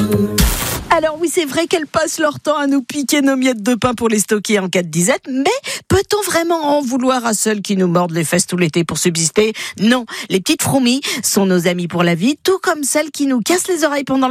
Alors oui, c'est vrai qu'elles passent leur temps à nous piquer nos miettes de pain pour les stocker en cas de disette, mais peut-on vraiment en vouloir à celles qui nous mordent les fesses tout l'été pour subsister ? Non, les petites fourmis sont nos amies pour la vie, tout comme celles qui nous cassent les oreilles pendant